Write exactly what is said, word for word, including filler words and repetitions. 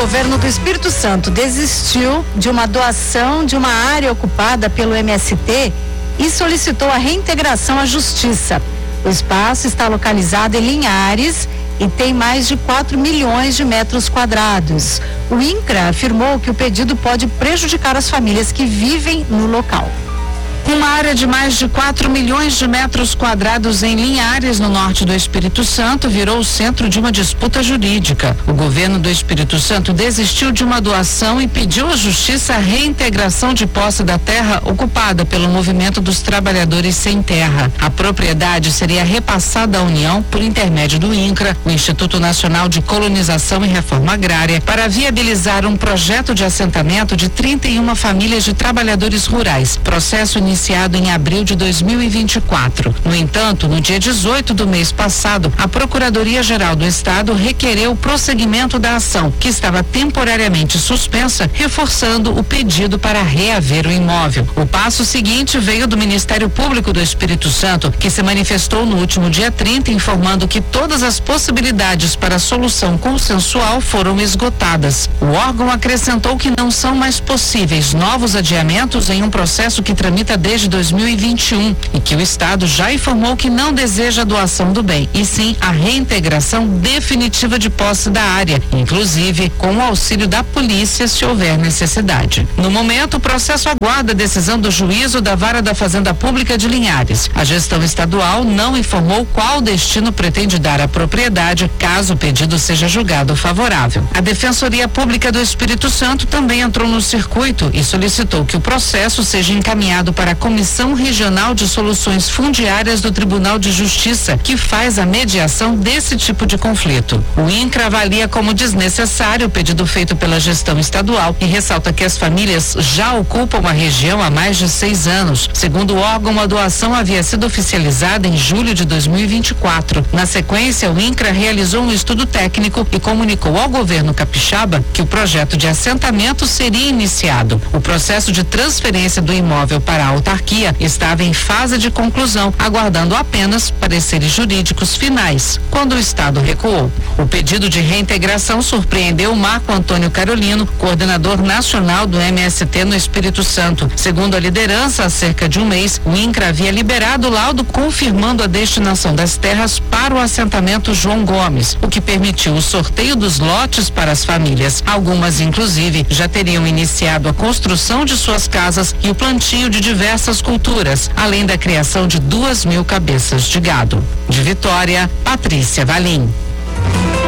governo do Espírito Santo desistiu de uma doação de uma área ocupada pelo M S T e solicitou a reintegração à Justiça. O espaço está localizado em Linhares e tem mais de quatro milhões de metros quadrados. O INCRA afirmou que o pedido pode prejudicar as famílias que vivem no local. Uma área de mais de quatro milhões de metros quadrados em Linhares, no norte do Espírito Santo, virou o centro de uma disputa jurídica. O governo do Espírito Santo desistiu de uma doação e pediu à Justiça a reintegração de posse da terra ocupada pelo Movimento dos Trabalhadores Sem Terra. A propriedade seria repassada à União por intermédio do INCRA, o Instituto Nacional de Colonização e Reforma Agrária, para viabilizar um projeto de assentamento de trinta e uma famílias de trabalhadores rurais. Processo iniciado iniciado em abril de dois mil e vinte e quatro. No entanto, no dia dezoito do mês passado, a Procuradoria-Geral do Estado requereu o prosseguimento da ação, que estava temporariamente suspensa, reforçando o pedido para reaver o imóvel. O passo seguinte veio do Ministério Público do Espírito Santo, que se manifestou no último dia trinta, informando que todas as possibilidades para a solução consensual foram esgotadas. O órgão acrescentou que não são mais possíveis novos adiamentos em um processo que tramita desde dois mil e vinte e um e que o Estado já informou que não deseja a doação do bem, e sim a reintegração definitiva de posse da área, inclusive com o auxílio da polícia se houver necessidade. No momento, o processo aguarda a decisão do juízo da Vara da Fazenda Pública de Linhares. A gestão estadual não informou qual destino pretende dar à propriedade, caso o pedido seja julgado favorável. A Defensoria Pública do Espírito Santo também entrou no circuito e solicitou que o processo seja encaminhado para a Comissão Regional de Soluções Fundiárias do Tribunal de Justiça, que faz a mediação desse tipo de conflito. O INCRA avalia como desnecessário o pedido feito pela gestão estadual e ressalta que as famílias já ocupam a região há mais de seis anos. Segundo o órgão, a doação havia sido oficializada em julho de dois mil e vinte e quatro. Na sequência, o INCRA realizou um estudo técnico e comunicou ao governo capixaba que o projeto de assentamento seria iniciado. O processo de transferência do imóvel para a autarquia estava em fase de conclusão, aguardando apenas pareceres jurídicos finais, quando o Estado recuou. O pedido de reintegração surpreendeu Marco Antônio Carolino, coordenador nacional do M S T no Espírito Santo. Segundo a liderança, há cerca de um mês, o INCRA havia liberado o laudo confirmando a destinação das terras para o assentamento João Gomes, o que permitiu o sorteio dos lotes para as famílias. Algumas, inclusive, já teriam iniciado a construção de suas casas e o plantio de diversas culturas, além da criação de duas mil cabeças de gado. De Vitória, Patrícia Valim.